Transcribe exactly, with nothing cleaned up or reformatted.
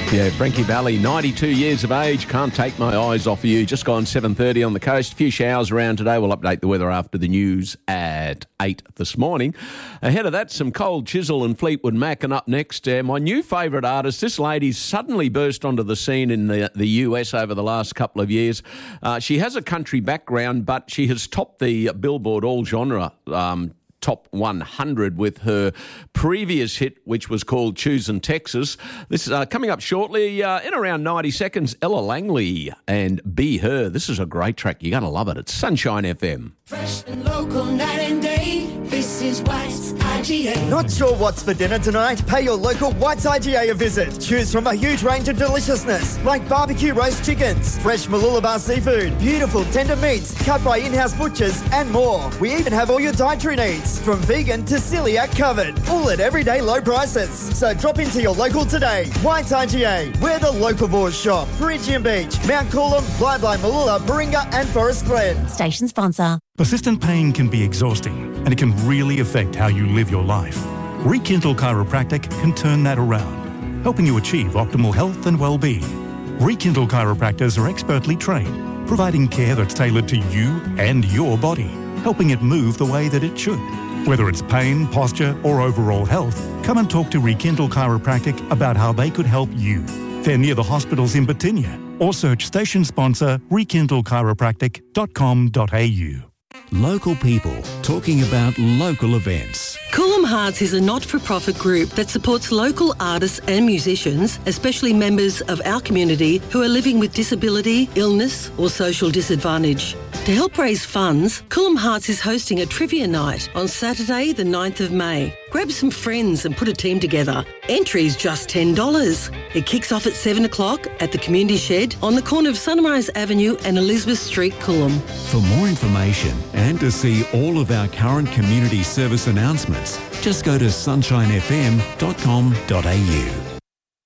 Yeah, Frankie Valli, ninety-two years of age, can't take my eyes off of you. Just gone seven thirty on the coast. A few showers around today. We'll update the weather after the news at eight this morning. Ahead of that, some Cold Chisel and Fleetwood Mac. And up next, uh, my new favourite artist. This lady suddenly burst onto the scene in the, the U S over the last couple of years. Uh, she has a country background, but she has topped the Billboard All Genre um Top one hundred with her previous hit, which was called Choosin' Texas. This is uh, coming up shortly uh, in around ninety seconds. Ella Langley and Be Her. This is a great track. You're going to love it. It's Sunshine F M. Fresh and local, night and day. This is White's I G A. Not sure what's for dinner tonight? Pay your local White's I G A a visit. Choose from a huge range of deliciousness like barbecue roast chickens, fresh Mooloolaba seafood, beautiful tender meats cut by in-house butchers and more. We even have all your dietary needs, from vegan to celiac covered, all at everyday low prices. So drop into your local today. White's I G A, where the locavores shop. Perigium Beach, Mount Coolum, Bly Bly, Mooloola, Baringa and Forest Glen. Station sponsor. Persistent pain can be exhausting, and it can really affect how you live your life. Rekindle Chiropractic can turn that around, helping you achieve optimal health and well-being. Rekindle Chiropractors are expertly trained, providing care that's tailored to you and your body, helping it move the way that it should. Whether it's pain, posture, or overall health, come and talk to Rekindle Chiropractic about how they could help you. They're near the hospitals in Batinia, or search station sponsor rekindle chiropractic dot com dot a u. Local people talking about local events. Coolum Hearts is a not-for-profit group that supports local artists and musicians, especially members of our community who are living with disability, illness or social disadvantage. To help raise funds, Coolum Hearts is hosting a trivia night on Saturday the ninth of May. Grab some friends and put a team together. Entry's just ten dollars. It kicks off at seven o'clock at the Community Shed on the corner of Sunrise Avenue and Elizabeth Street, Coolum. For more information and to see all of our current community service announcements, just go to sunshine f m dot com dot a u.